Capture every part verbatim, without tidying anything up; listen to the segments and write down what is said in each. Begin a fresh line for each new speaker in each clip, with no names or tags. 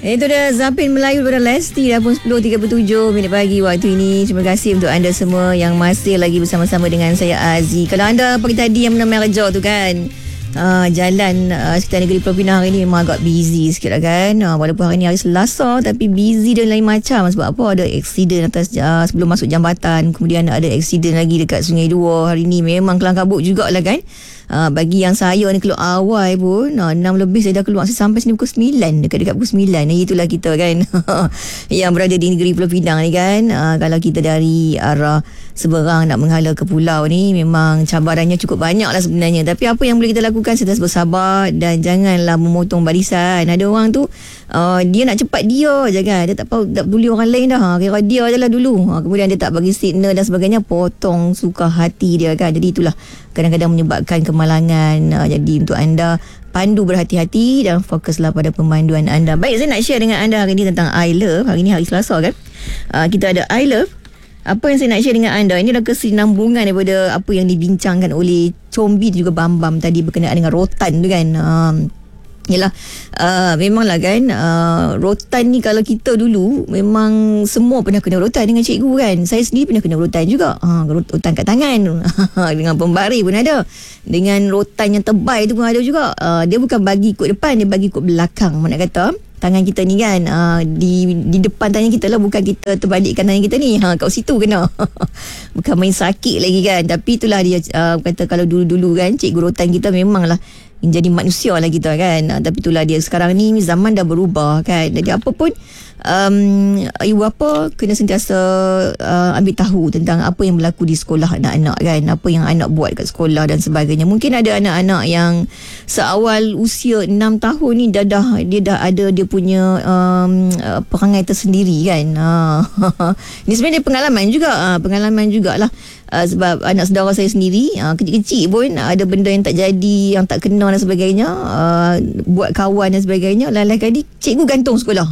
Itu dah Zapin Melayu daripada Lesti dah pun sepuluh tiga puluh tujuh minit pagi waktu ini. Terima kasih untuk anda semua yang masih lagi bersama-sama dengan saya Aziz. Kalau anda pagi tadi yang menang kerja tu kan, uh, jalan uh, sekitar negeri Pulau Pinang hari ni memang agak busy sikit lah kan. Uh, walaupun hari ni hari Selasa tapi busy dan lain macam. Sebab apa? Ada aksiden atas uh, sebelum masuk jambatan. Kemudian ada aksiden lagi dekat Sungai Dua. Hari ni memang kelang kabut jugalah kan. Uh, bagi yang saya ni keluar awal pun uh, enam lebih saya dah keluar. Saya sampai sini pukul sembilan, dekat-dekat pukul sembilan. Itulah kita kan yang berada di negeri Pulau Pinang ni kan. uh, Kalau kita dari arah Seberang nak menghala ke pulau ni, memang cabarannya cukup banyak lah sebenarnya. Tapi apa yang boleh kita lakukan, kita bersabar dan janganlah memotong barisan. Ada orang tu uh, dia nak cepat dia je kan. Dia tak, tak peduli orang lain dah. Ha, kira dia je lah dulu. Ha, kemudian dia tak bagi signal dan sebagainya, potong suka hati dia kan. Jadi itulah kadang-kadang menyebabkan kemalangan. Uh, jadi untuk anda, pandu berhati-hati dan fokuslah pada pemanduan anda. Baik, saya nak share dengan anda hari ini tentang I Love. Hari ini hari Selasa kan. Uh, kita ada I Love. Apa yang saya nak share dengan anda, ini adalah kesinambungan daripada apa yang dibincangkan oleh Combi dan juga Bambam tadi berkenaan dengan rotan tu kan. Um, Yalah, uh, memanglah kan, uh, rotan ni kalau kita dulu memang semua pernah kena rotan dengan cikgu kan. Saya sendiri pernah kena rotan juga. Ha, rotan kat tangan. Dengan pembaris pun ada. Dengan rotan yang tebal tu pun ada juga. Uh, dia bukan bagi ikut depan, dia bagi ikut belakang. Mana kata tangan kita ni kan, uh, di di depan tangan kita lah, bukan kita terbalikkan tangan kita ni. Ha, kat situ kena. Bukan main sakit lagi kan. Tapi itulah dia uh, kata kalau dulu-dulu kan, cikgu rotan kita memanglah jadi manusia lah kita kan. Uh, tapi itulah dia, sekarang ni zaman dah berubah kan. Jadi apa pun, um, ibu bapa kena sentiasa uh, ambil tahu tentang apa yang berlaku di sekolah anak-anak kan. Apa yang anak buat kat sekolah dan sebagainya. Mungkin ada anak-anak yang seawal usia enam tahun ni dah, dah dia dah ada dia punya um, uh, perangai tersendiri kan. Uh, ini sebenarnya pengalaman juga, uh, pengalaman jugalah. Uh, sebab anak saudara saya sendiri uh, kecil-kecil pun uh, ada benda yang tak jadi, yang tak kena dan sebagainya, uh, buat kawan dan sebagainya, lain-lain kali cikgu gantung sekolah.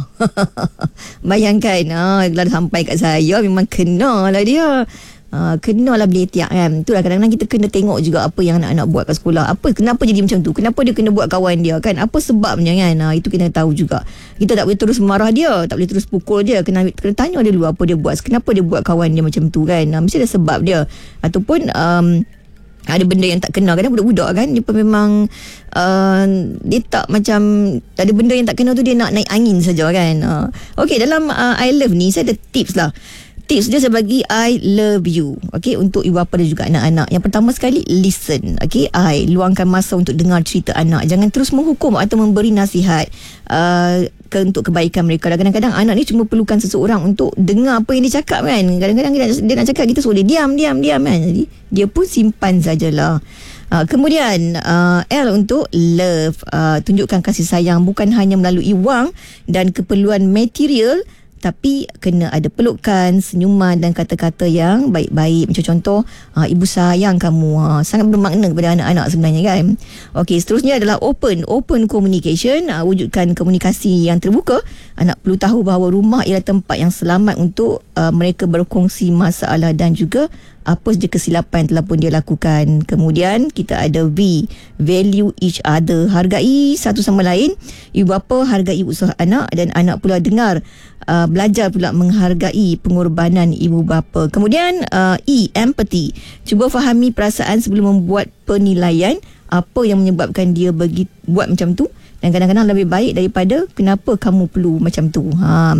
Bayangkan, uh, kalau sampai kat saya memang kena lah dia. Uh, kenalah beli tiap kan. Itulah kadang-kadang kita kena tengok juga apa yang anak-anak buat kat sekolah. Apa, kenapa jadi macam tu? Kenapa dia kena buat kawan dia kan? Apa sebabnya kan? Uh, itu kita tahu juga. Kita tak boleh terus marah dia, tak boleh terus pukul dia. Kena, kena tanya dia dulu apa dia buat. Kenapa dia buat kawan dia macam tu kan? Uh, mesti ada sebab dia. Ataupun um, ada benda yang tak kena. Kadang budak-budak kan, dia pun memang uh, dia tak macam, ada benda yang tak kena tu dia nak naik angin saja kan. Uh, okay, dalam uh, I Love ni saya ada tips lah. Tips dia saya bagi I love you. Okay, untuk ibu bapa dan juga anak-anak. Yang pertama sekali, listen. Okay, I luangkan masa untuk dengar cerita anak. Jangan terus menghukum atau memberi nasihat uh, ke, untuk kebaikan mereka. Kadang-kadang anak ni cuma perlukan seseorang untuk dengar apa yang dia cakap kan. Kadang-kadang dia, dia nak cakap, kita suruh dia diam, diam, diam kan. Jadi dia pun simpan sajalah. Uh, kemudian uh, L untuk love. Uh, tunjukkan kasih sayang bukan hanya melalui wang dan keperluan material, tapi kena ada pelukan, senyuman dan kata-kata yang baik-baik. Macam contoh, uh, ibu sayang kamu. Uh, sangat bermakna kepada anak-anak sebenarnya kan. Okey, seterusnya adalah open. Open communication. Uh, wujudkan komunikasi yang terbuka. Anak perlu tahu bahawa rumah ialah tempat yang selamat untuk uh, mereka berkongsi masalah dan juga apa saja kesilapan yang telah pun dia lakukan. Kemudian kita ada V, value each other. Hargai satu sama lain. Ibu bapa hargai usaha anak dan anak pula dengar, uh, belajar pula menghargai pengorbanan ibu bapa. Kemudian uh, E, empathy. Cuba fahami perasaan sebelum membuat penilaian apa yang menyebabkan dia bagi buat macam tu, dan kadang-kadang lebih baik daripada kenapa kamu perlu macam tu. Ha.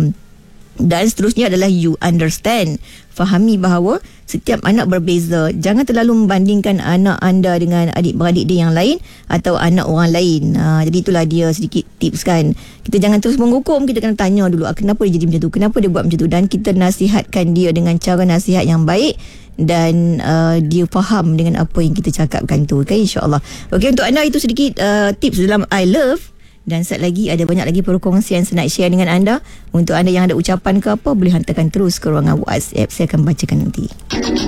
Dan seterusnya adalah you understand. Fahami bahawa setiap anak berbeza. Jangan terlalu membandingkan anak anda dengan adik-beradik dia yang lain atau anak orang lain. Ha, jadi itulah dia sedikit tips kan. Kita jangan terus menghukum. Kita kena tanya dulu, kenapa dia jadi macam tu, kenapa dia buat macam tu, dan kita nasihatkan dia dengan cara nasihat yang baik dan uh, dia faham dengan apa yang kita cakapkan tu kan, insyaAllah. Okey, untuk anda itu sedikit uh, tips dalam I Love. Dan saat lagi ada banyak lagi perkongsian saya nak share dengan anda. Untuk anda yang ada ucapan ke apa, boleh hantarkan terus ke ruangan WhatsApp. Saya akan bacakan nanti.